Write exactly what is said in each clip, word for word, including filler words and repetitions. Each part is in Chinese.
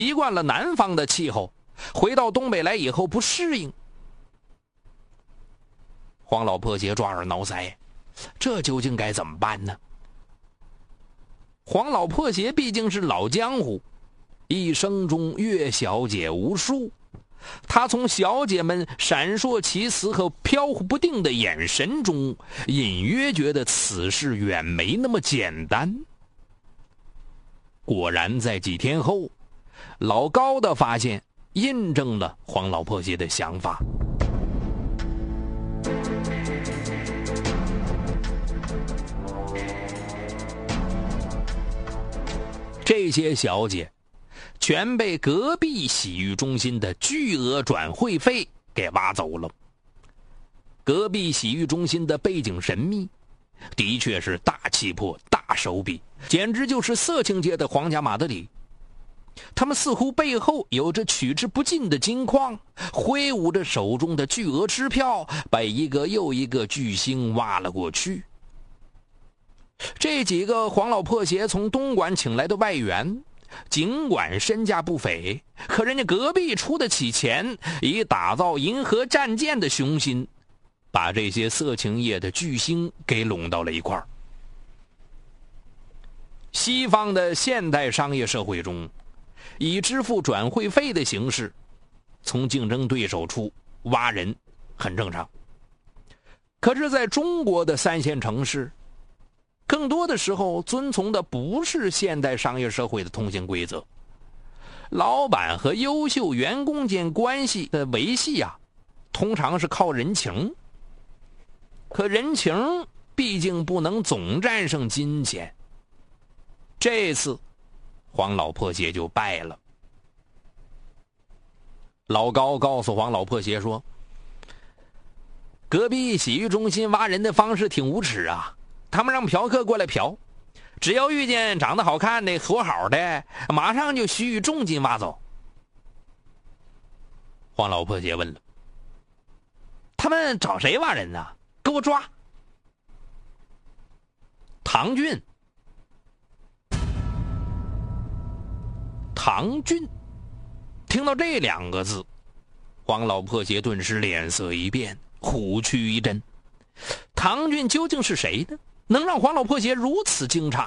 习惯了南方的气候，回到东北来以后不适应。黄老破鞋抓耳挠腮，这究竟该怎么办呢？黄老破鞋毕竟是老江湖，一生中阅小姐无数，他从小姐们闪烁其词和飘忽不定的眼神中，隐约觉得此事远没那么简单。果然在几天后，老高的发现印证了黄老破鞋的想法。这些小姐全被隔壁洗浴中心的巨额转会费给挖走了。隔壁洗浴中心的背景神秘，的确是大气魄、大手笔，简直就是色情界的皇家马德里。他们似乎背后有着取之不尽的金矿，挥舞着手中的巨额支票，把一个又一个巨星挖了过去。这几个黄老破鞋从东莞请来的外援，尽管身价不菲，可人家隔壁出得起钱，以打造银河战舰的雄心，把这些色情业的巨星给拢到了一块儿。西方的现代商业社会中，以支付转会费的形式从竞争对手处挖人很正常。可是在中国的三线城市，更多的时候遵从的不是现代商业社会的通行规则。老板和优秀员工间关系的维系啊，通常是靠人情。可人情毕竟不能总战胜金钱。这次黄老破鞋就败了。老高告诉黄老破鞋说，隔壁洗浴中心挖人的方式挺无耻啊，他们让嫖客过来嫖，只要遇见长得好看的活好的，马上就许以重金挖走。黄老破鞋问了，他们找谁挖人呢？给我抓！唐俊。唐俊听到这两个字，黄老破鞋顿时脸色一变，虎躯一震。唐俊究竟是谁呢？能让黄老破鞋如此惊诧？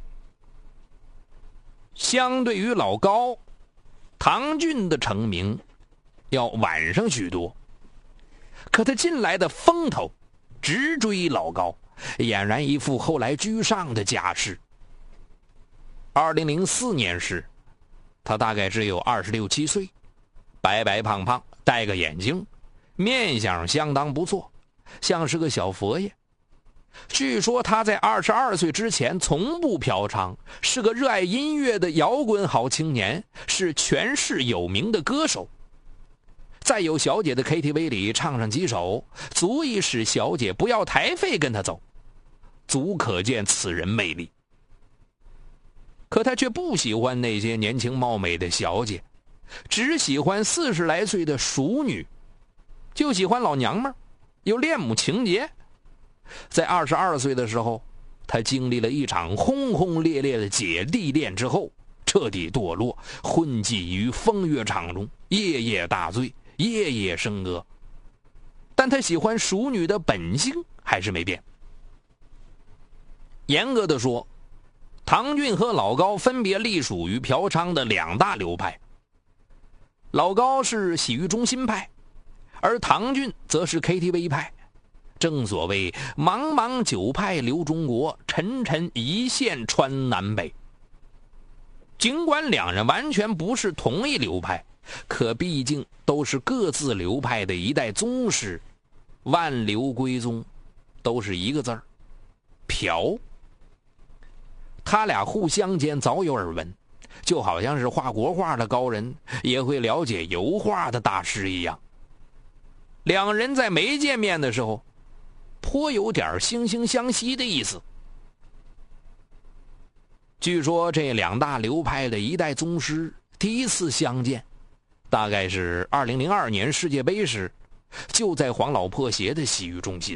相对于老高，唐俊的成名要晚上许多，可他近来的风头直追老高，俨然一副后来居上的架势。二零零四年时，他大概只有二十六七岁，白白胖胖，戴个眼镜，面相相当不错，像是个小佛爷。据说他在二十二岁之前从不嫖娼，是个热爱音乐的摇滚好青年，是全市有名的歌手。在有小姐的 K T V 里唱上几首，足以使小姐不要台费跟他走，足可见此人魅力。可他却不喜欢那些年轻貌美的小姐，只喜欢四十来岁的熟女，就喜欢老娘们儿，有恋母情节。在二十二岁的时候，他经历了一场轰轰烈烈的姐弟恋之后，彻底堕落，混迹于风月场中，夜夜大醉，夜夜笙歌。但他喜欢熟女的本性还是没变。严格的说，唐俊和老高分别隶属于嫖娼的两大流派。老高是洗浴中心派，而唐俊则是 K T V 派。正所谓茫茫九派流中国，沉沉一线穿南北。尽管两人完全不是同一流派，可毕竟都是各自流派的一代宗师，万流归宗，都是一个字儿：嫖。他俩互相间早有耳闻，就好像是画国画的高人也会了解油画的大师一样。两人在没见面的时候，颇有点惺惺相惜的意思。据说这两大流派的一代宗师第一次相见，大概是二零零二年世界杯时，就在黄老破鞋的洗浴中心。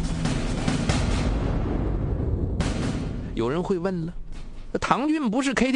有人会问了，唐俊不是 K T V